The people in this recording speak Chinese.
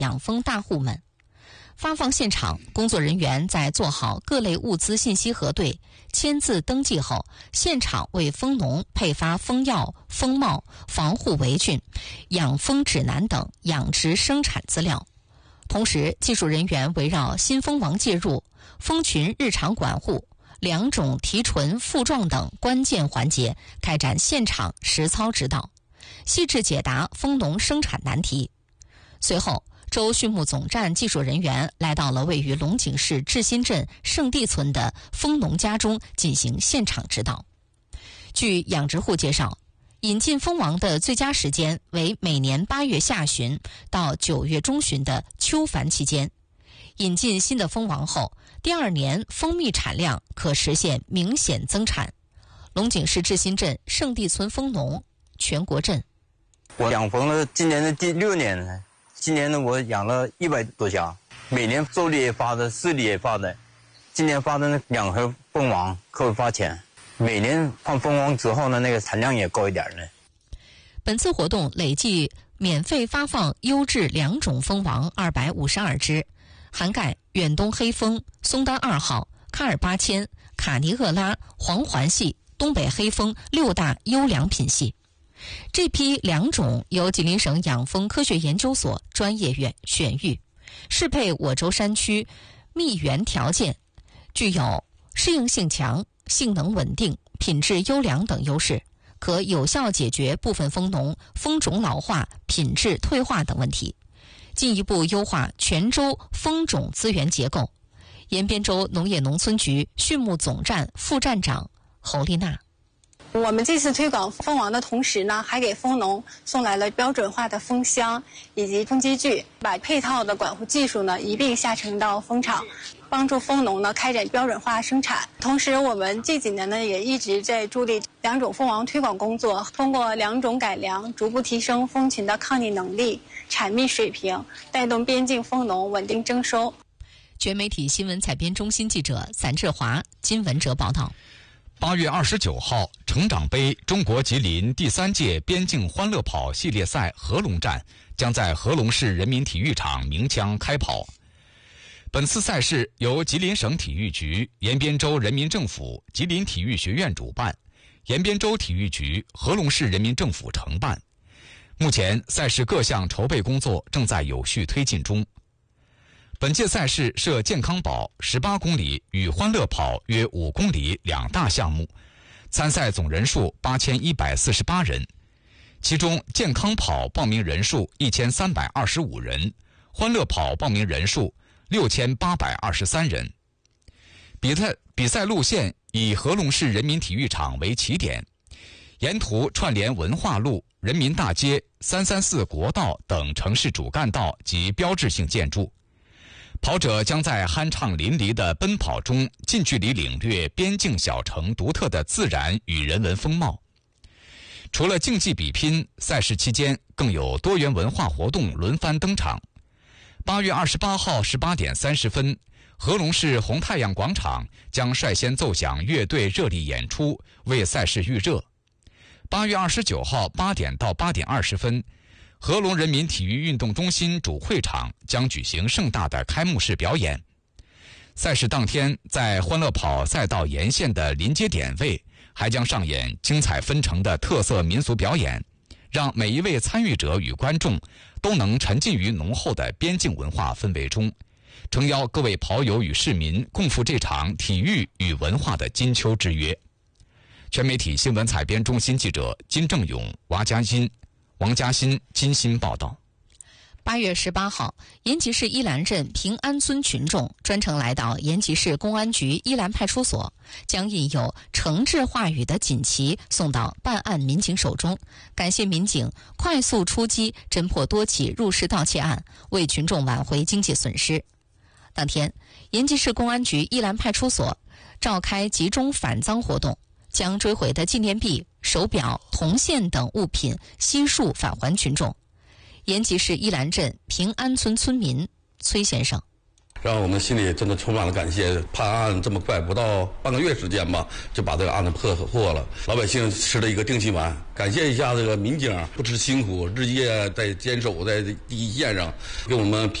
养蜂大户们。发放现场，工作人员在做好各类物资信息核对、签字登记后，现场为蜂农配发蜂药、蜂帽、防护围裙、养蜂指南等养殖生产资料。同时，技术人员围绕新蜂王介入、蜂群日常管护、两种提纯复状等关键环节开展现场实操指导，细致解答蜂农生产难题。随后，州畜牧总站技术人员来到了位于龙井市志新镇圣地村的蜂农家中进行现场指导。据养殖户介绍，引进蜂王的最佳时间为每年8月下旬到9月中旬的秋繁期间。引进新的蜂王后，第2年蜂蜜产量可实现明显增产。龙井市志新镇圣地村蜂农全国镇。 我养蜂了，今年的第6年了。今年呢，我养了100多家，每年州里也发的，市里也发的。今年发的那2盒蜂王可以发钱，每年放蜂王之后呢，那个产量也高一点呢。 本次活动累计免费发放优质2种蜂王252只，涵盖远东黑蜂、松丹2号、卡尔巴千、卡尼厄拉、黄环系、东北黑蜂6大优良品系。这批2种由吉林省养蜂科学研究所专业选育，适配我州山区蜜源条件，具有适应性强、性能稳定、品质优良等优势，可有效解决部分蜂农蜂种老化、品质退化等问题，进一步优化全州蜂种资源结构。延边州农业农村局畜牧总站副站长侯丽娜。 我们这次推广蜂王的同时呢，还给蜂农送来了标准化的蜂箱以及蜂机具，把配套的管护技术呢一并下沉到蜂场，帮助蜂农呢开展标准化生产。同时，我们这几年呢也一直在助力2种蜂王推广工作，通过2种改良，逐步提升蜂群的抗逆能力、产蜜水平，带动边境蜂农稳定增收。 全媒体新闻采编中心记者散志华、金文哲报道。 8月29号，成长杯中国吉林第3届边境欢乐跑系列赛合龙站将在合龙市人民体育场鸣枪开跑。本次赛事由吉林省体育局、延边州人民政府、吉林体育学院主办，延边州体育局、合龙市人民政府承办。目前，赛事各项筹备工作正在有序推进中。本届赛事设健康宝18公里与欢乐跑约5公里2大项目，参赛总人数8148人，其中健康跑报名人数1325人，欢乐跑报名人数6823人。比赛路线以合龙市人民体育场为起点，沿途串联文化路、人民大街、334国道等城市主干道及标志性建筑。跑者将在酣畅淋漓的奔跑中近距离领略边境小城独特的自然与人文风貌。除了竞技比拼，赛事期间更有多元文化活动轮番登场。8月28号18点30分，合龙市红太阳广场将率先奏响乐队热力演出，为赛事预热。8月29号8点到8点20分，合龙人民体育运动中心主会场将举行盛大的开幕式表演。赛事当天，在欢乐跑赛道沿线的临街点位，还将上演精彩纷呈的特色民俗表演，让每一位参与者与观众都能沉浸于浓厚的边境文化氛围中，诚邀各位跑友与市民共赴这场体育与文化的金秋之约。全媒体新闻采编中心记者金正勇、王嘉欣金鑫报道。 8月18号，延吉市依兰镇平安村群众专程来到延吉市公安局依兰派出所，将印有惩治话语的锦旗送到办案民警手中，感谢民警快速出击，侦破多起入室盗窃案，为群众挽回经济损失。当天，延吉市公安局依兰派出所召开集中反赃活动，将追回的纪念币、手表、铜线等物品悉数返还群众。延吉市依兰镇平安村村民崔先生： 让我们心里真的充满了感谢。判案这么快，不到半个月时间吧，就把这个案子破获了，老百姓吃了一个定心丸。感谢一下这个民警不辞辛苦，日夜在坚守在第一线上，给我们